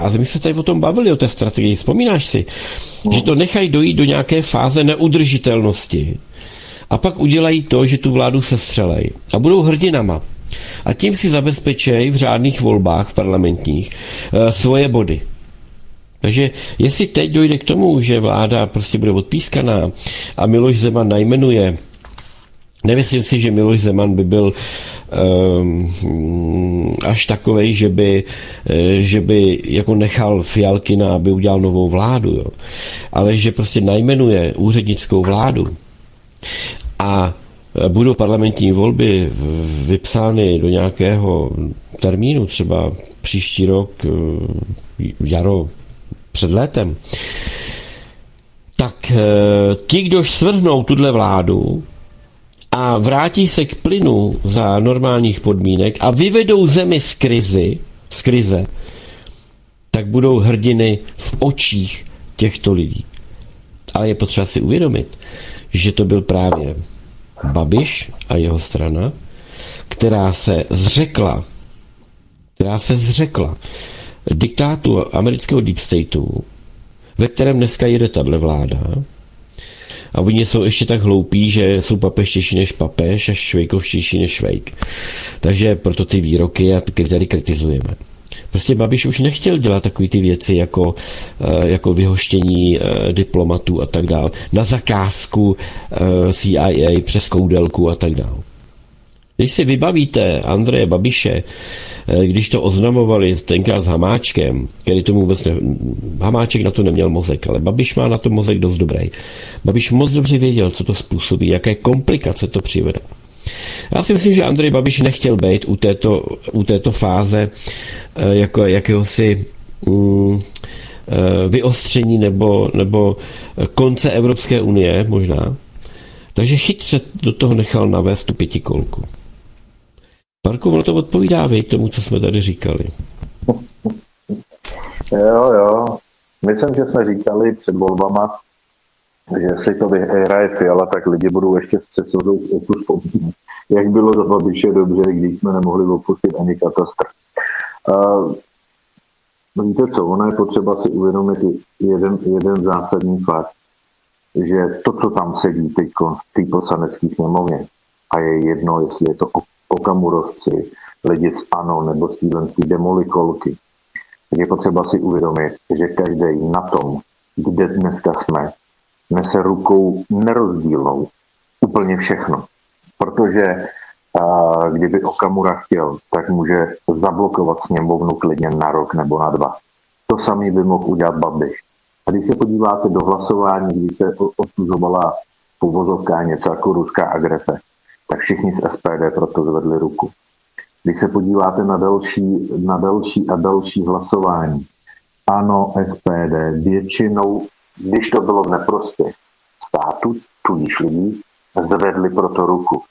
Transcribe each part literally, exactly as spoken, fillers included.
A my se tady o tom bavili, o té strategii. Vzpomínáš si, no. že to nechají dojít do nějaké fáze neudržitelnosti a pak udělají to, že tu vládu sestřelej a budou hrdinama. A tím si zabezpečej v řádných volbách, v parlamentních, svoje body. Takže jestli teď dojde k tomu, že vláda prostě bude odpískaná a Miloš Zeman najmenuje, nemyslím si, že Miloš Zeman by byl um, až takovej, že by, že by jako nechal Fialkina, aby udělal novou vládu, jo. Ale že prostě najmenuje úřednickou vládu a budou parlamentní volby vypsány do nějakého termínu, třeba příští rok, jaro, před létem, tak ti, kdož svrhnou tuhle vládu a vrátí se k plynu za normálních podmínek a vyvedou zemi z krizi, z krize, tak budou hrdiny v očích těchto lidí. Ale je potřeba si uvědomit, že to byl právě Babiš a jeho strana, která se zřekla, která se zřekla diktátu amerického deep stateu, ve kterém dneska jede tato vláda. A oni jsou ještě tak hloupí, že jsou papeštější než papež a švejkovštější než švejk. Takže proto ty výroky a tady kritizujeme. Prostě Babiš už nechtěl dělat takové ty věci jako, jako vyhoštění diplomatů a tak dále. Na zakázku C I A přes koudelku a tak dále. Když si vybavíte Andreje Babiše, když to oznamovali tenkrát s Hamáčkem, který tomu vůbec ne... Hamáček na to neměl mozek, ale Babiš má na to mozek dost dobrý. Babiš moc dobře věděl, co to způsobí, jaké komplikace to přivede. Já si myslím, že Andrej Babiš nechtěl být u této, u této fáze jako jakéhosi mm, vyostření nebo, nebo konce Evropské unie možná. Takže chytře do toho nechal navést tu pětikolku. Marko, ono to odpovídá vy tomu, co jsme tady říkali. Jo, jo. Myslím, že jsme říkali před volbama, že jestli to vyhraje Fiala, tak lidi budou ještě střesovat oku vzpomínat. Jak bylo za Babiše dobře, když jsme nemohli opustit ani katastr. Uh, víte co, ono je potřeba si uvědomit jeden, jeden zásadní fakt, že to, co tam sedí teď v té poslanecké sněmovně, a je jedno, jestli je to Okamurovci, lidi z ANO nebo z té demolikolky, tak je potřeba si uvědomit, že každý na tom, kde dneska jsme, nese rukou nerozdílnou úplně všechno. Protože a, kdyby Okamura chtěl, tak může zablokovat sněmovnu klidně na rok nebo na dva. To samý by mohl udělat Babiš. A když se podíváte do hlasování, když se odsuzovala v uvozovkách něco jako ruská agrese, tak všichni z S P D proto zvedli ruku. Když se podíváte na další, na další a další hlasování, ANO, S P D, většinou, když to bylo v neprospěch státu, tudíž lidí, zvedli proto ruku.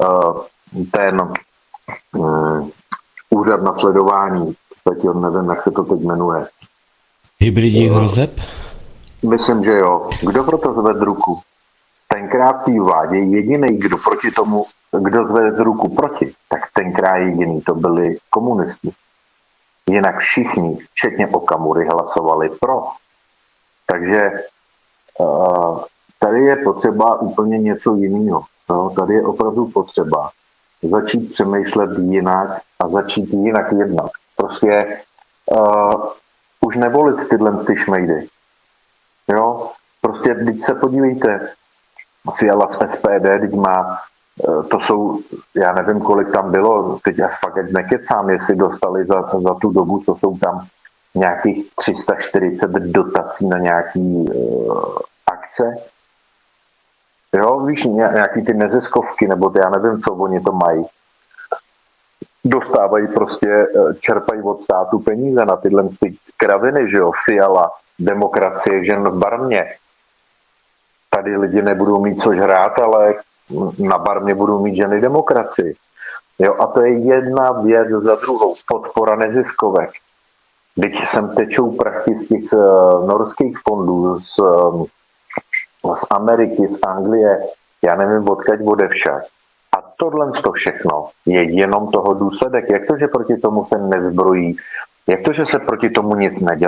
Ten uh, úřad na sledování, teď nevím, jak se to teď jmenuje. Hybridní hrozeb? Myslím, že jo. Kdo proto zvedl ruku? Tenkrát v té vládě jediný, kdo proti tomu, kdo zvedl ruku proti, tak tenkrát jediný to byli komunisti. Jinak všichni, včetně Okamury, hlasovali pro. Takže uh, tady je potřeba úplně něco jiného. No, tady je opravdu potřeba začít přemýšlet jinak a začít jinak jednat. Prostě uh, už nevolit tyhle ty šmejdy. Jo? Prostě, když se podívejte, Fiala z S P D, teď má, uh, to jsou, já nevím, kolik tam bylo, teď až fakt nekecám, jestli dostali za, za tu dobu, to jsou tam nějakých tři sta čtyřicet dotací na nějaký uh, akce. Jo, víš, nějaký ty neziskovky, nebo ty, já nevím, co oni to mají. Dostávají prostě, čerpají od státu peníze na tyhle ty kraviny, že jo, Fiala, demokracie, žen v Barmě. Tady lidi nebudou mít což hrát, ale na Barmě budou mít ženy demokracii. Jo, a to je jedna věc za druhou. Podpora neziskovek. Když sem tečou prachy z těch uh, norských fondů, z, um, z Ameriky, z Anglie, já nevím, odkaď odevšak. A tohle to všechno je jenom toho důsledek. Jak to, že proti tomu se nezbrojí? Jak to, že se proti tomu nic nedělá?